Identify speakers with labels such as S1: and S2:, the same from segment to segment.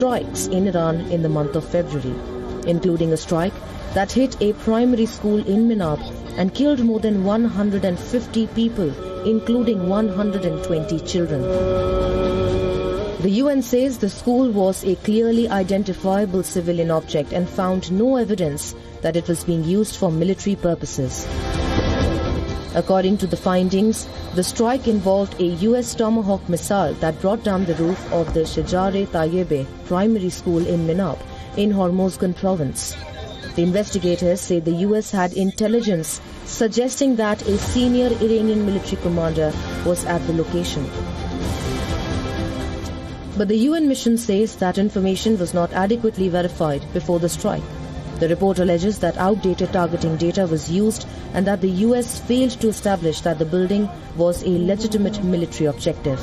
S1: strikes in Iran in the month of February, including a strike that hit a primary school in Minab and killed more than 150 people, including 120 children. The UN says the school was a clearly identifiable civilian object and found no evidence that it was being used for military purposes. According to the findings, the strike involved a US Tomahawk missile that brought down the roof of the Shajar-e-Tayyebe primary school in Minab, in Hormozgan province. The investigators say the US had intelligence suggesting that a senior Iranian military commander was at the location. But the UN mission says that information was not adequately verified before the strike. The report alleges that outdated targeting data was used and that the US failed to establish that the building was a legitimate military objective.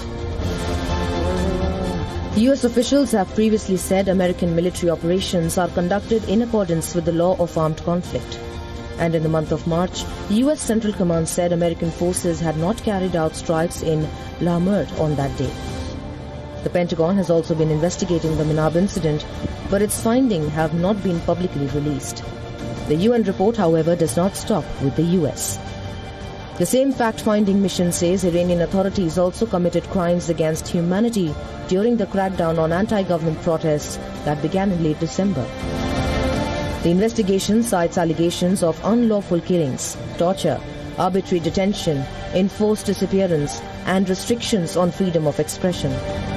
S1: US officials have previously said American military operations are conducted in accordance with the law of armed conflict. And in the month of March, US Central Command said American forces had not carried out strikes in La Meurthe on that day. The Pentagon has also been investigating the Minab incident, but its findings have not been publicly released. The UN report, however, does not stop with the US. The same fact-finding mission says Iranian authorities also committed crimes against humanity during the crackdown on anti-government protests that began in late December. The investigation cites allegations of unlawful killings, torture, arbitrary detention, enforced disappearance, and restrictions on freedom of expression.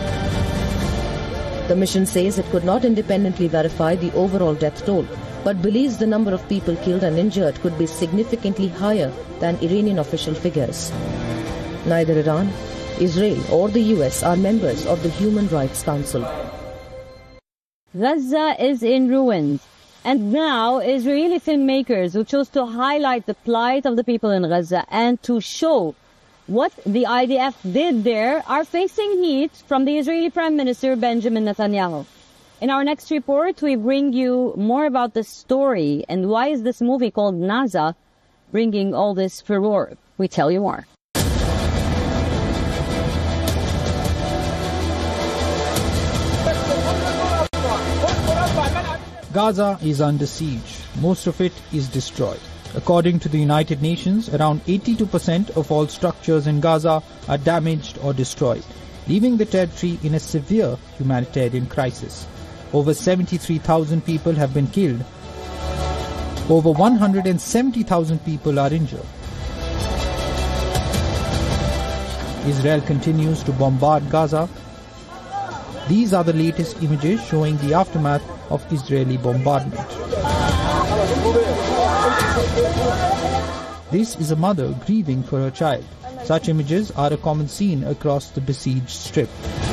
S1: The mission says it could not independently verify the overall death toll, but believes the number of people killed and injured could be significantly higher than Iranian official figures. Neither Iran, Israel or the US are members of the Human Rights Council.
S2: Gaza is in ruins, and now Israeli filmmakers who chose to highlight the plight of the people in Gaza and to show what the IDF did there are facing heat from the Israeli Prime Minister Benjamin Netanyahu. In our next report, we bring you more about the story and why is this movie called Naza bringing all this furore. We tell you more.
S3: Gaza is under siege. Most of it is destroyed. According to the United Nations, around 82% of all structures in Gaza are damaged or destroyed, leaving the territory in a severe humanitarian crisis. Over 73,000 people have been killed. Over 170,000 people are injured. Israel continues to bombard Gaza. These are the latest images showing the aftermath of Israeli bombardment. This is a mother grieving for her child. Such images are a common scene across the besieged strip.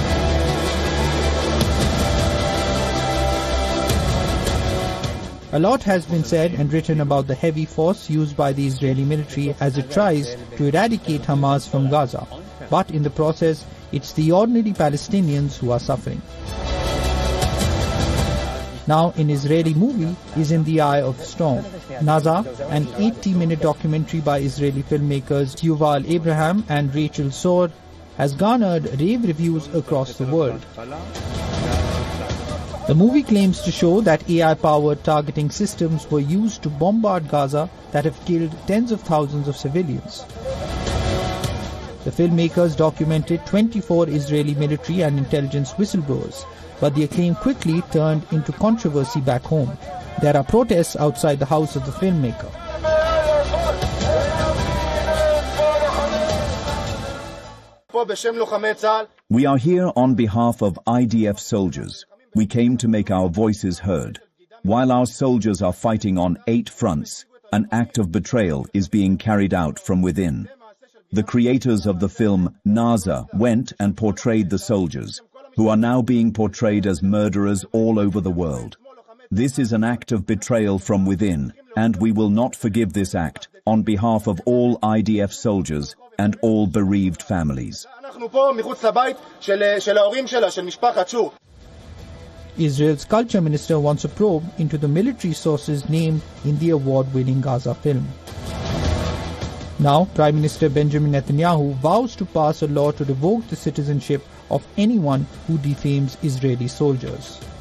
S3: A lot has been said and written about the heavy force used by the Israeli military as it tries to eradicate Hamas from Gaza. But in the process, it's the ordinary Palestinians who are suffering. Now an Israeli movie is in the eye of the storm. Naza, an 80-minute documentary by Israeli filmmakers Yuval Abraham and Rachel Sor, has garnered rave reviews across the world. The movie claims to show that AI-powered targeting systems were used to bombard Gaza that have killed tens of thousands of civilians. The filmmakers documented 24 Israeli military and intelligence whistleblowers, but the acclaim quickly turned into controversy back home. There are protests outside the house of the filmmaker.
S4: We are here on behalf of IDF soldiers. We came to make our voices heard. While our soldiers are fighting on 8 fronts, an act of betrayal is being carried out from within. The creators of the film Naza went and portrayed the soldiers, who are now being portrayed as murderers all over the world. This is an act of betrayal from within, and we will not forgive this act on behalf of all IDF soldiers and all bereaved families.
S3: Israel's culture minister wants a probe into the military sources named in the award-winning Gaza film. Now, Prime Minister Benjamin Netanyahu vows to pass a law to revoke the citizenship of anyone who defames Israeli soldiers.